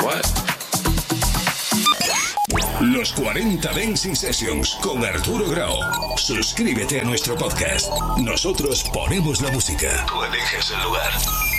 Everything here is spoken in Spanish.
What? Los 40 Dancing Sessions con Arturo Grau. Suscríbete a nuestro podcast. Nosotros ponemos la música. Tú eliges el lugar.